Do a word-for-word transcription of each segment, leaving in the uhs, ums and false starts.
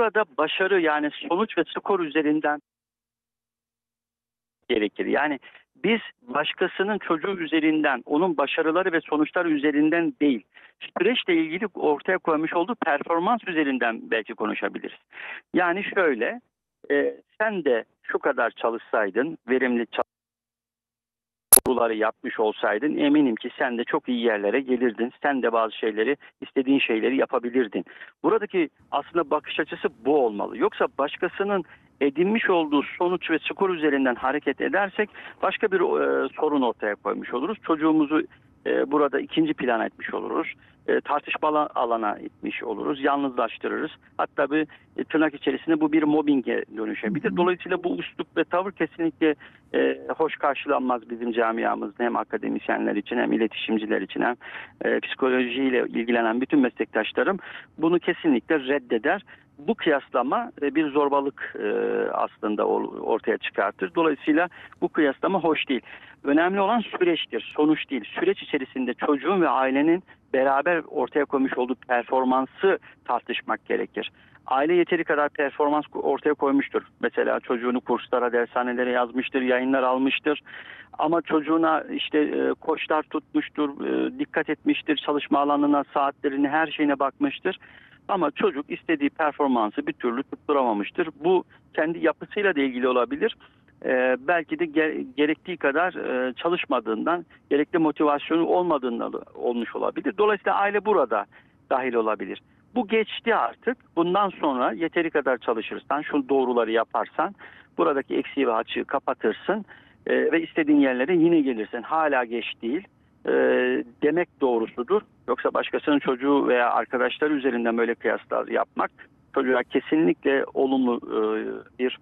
burada başarı yani sonuç ve skor üzerinden gerekir. Yani biz başkasının çocuğu üzerinden, onun başarıları ve sonuçları üzerinden değil, süreçle ilgili ortaya koymuş olduğu performans üzerinden belki konuşabiliriz. Yani şöyle, e, sen de şu kadar çalışsaydın, verimli doğruları yapmış olsaydın eminim ki sen de çok iyi yerlere gelirdin. Sen de bazı şeyleri, istediğin şeyleri yapabilirdin. Buradaki aslında bakış açısı bu olmalı. Yoksa başkasının edinmiş olduğu sonuç ve skor üzerinden hareket edersek başka bir e, sorun ortaya koymuş oluruz. Çocuğumuzu e, burada ikinci plan etmiş oluruz. E, tartışmalı alana itmiş oluruz. Yalnızlaştırırız. Hatta bir e, tırnak içerisinde bu bir mobbinge dönüşebilir. Dolayısıyla bu üslup ve tavır kesinlikle e, hoş karşılanmaz bizim camiamızda, hem akademisyenler için hem iletişimciler için hem e, psikolojiyle ilgilenen bütün meslektaşlarım bunu kesinlikle reddeder. Bu kıyaslama e, bir zorbalık e, aslında ortaya çıkartır. Dolayısıyla bu kıyaslama hoş değil. Önemli olan süreçtir, sonuç değil. Süreç içerisinde çocuğun ve ailenin beraber ortaya koymuş olduğu performansı tartışmak gerekir. Aile yeteri kadar performans ortaya koymuştur. Mesela çocuğunu kurslara, dershanelere yazmıştır, yayınlar almıştır. Ama çocuğuna işte e, koçlar tutmuştur, e, dikkat etmiştir, çalışma alanına, saatlerine, her şeyine bakmıştır. Ama çocuk istediği performansı bir türlü tutturamamıştır. Bu kendi yapısıyla da ilgili olabilir. Ee, belki de ge- gerektiği kadar e, çalışmadığından, gerekli motivasyonu olmadığından olmuş olabilir. Dolayısıyla aile burada dahil olabilir. Bu geçti artık. Bundan sonra yeteri kadar çalışırsan, şu doğruları yaparsan, buradaki eksiği ve açığı kapatırsın e, ve istediğin yerlere yine gelirsin. Hala geç değil. E, demek doğrusudur. Yoksa başkasının çocuğu veya arkadaşları üzerinden böyle kıyaslar yapmak çocuğa kesinlikle olumlu e, bir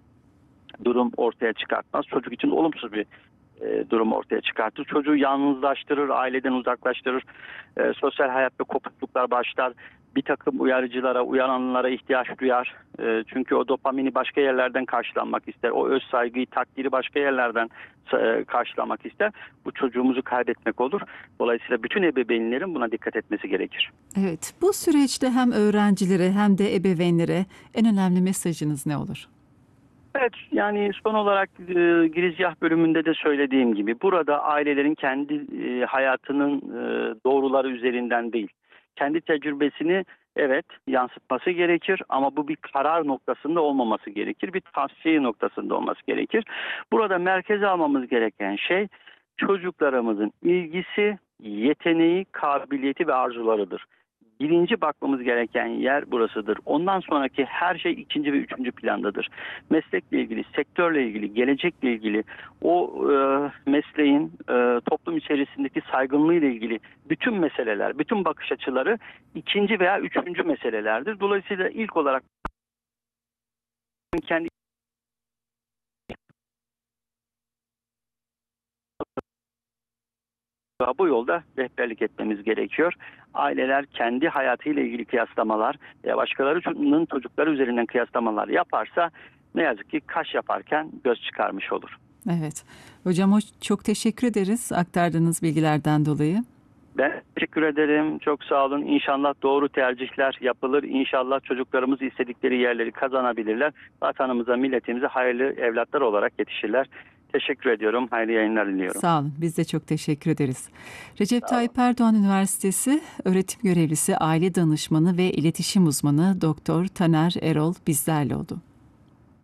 durum ortaya çıkartmaz. Çocuk için olumsuz bir e, durum ortaya çıkartır. Çocuğu yalnızlaştırır, aileden uzaklaştırır. E, sosyal hayatta kopukluklar başlar. Bir takım uyarıcılara, uyaranlara ihtiyaç duyar. E, çünkü o dopamini başka yerlerden karşılanmak ister. O öz saygıyı, takdiri başka yerlerden e, karşılamak ister. Bu çocuğumuzu kaybetmek olur. Dolayısıyla bütün ebeveynlerin buna dikkat etmesi gerekir. Evet, bu süreçte hem öğrencilere hem de ebeveynlere en önemli mesajınız ne olur? Evet, yani son olarak e, girizgah bölümünde de söylediğim gibi burada ailelerin kendi e, hayatının e, doğruları üzerinden değil, kendi tecrübesini evet yansıtması gerekir ama bu bir karar noktasında olmaması gerekir, bir tavsiye noktasında olması gerekir. Burada merkeze almamız gereken şey çocuklarımızın ilgisi, yeteneği, kabiliyeti ve arzularıdır. Birinci bakmamız gereken yer burasıdır. Ondan sonraki her şey ikinci ve üçüncü plandadır. Meslekle ilgili, sektörle ilgili, gelecekle ilgili, o e, mesleğin e, toplum içerisindeki saygınlığıyla ilgili bütün meseleler, bütün bakış açıları ikinci veya üçüncü meselelerdir. Dolayısıyla ilk olarak kendi bu yolda rehberlik etmemiz gerekiyor. Aileler kendi hayatıyla ilgili kıyaslamalar veya başkalarının çocukları üzerinden kıyaslamalar yaparsa ne yazık ki kaş yaparken göz çıkarmış olur. Evet. Hocam çok teşekkür ederiz aktardığınız bilgilerden dolayı. Ben teşekkür ederim. Çok sağ olun. İnşallah doğru tercihler yapılır. İnşallah çocuklarımız istedikleri yerleri kazanabilirler. Vatanımıza, milletimize hayırlı evlatlar olarak yetişirler. Teşekkür ediyorum. Hayırlı yayınlar diliyorum. Sağ olun. Biz de çok teşekkür ederiz. Recep Sağ olun. Tayyip Erdoğan Üniversitesi öğretim görevlisi, aile danışmanı ve iletişim uzmanı Doktor Taner Erol bizlerle oldu.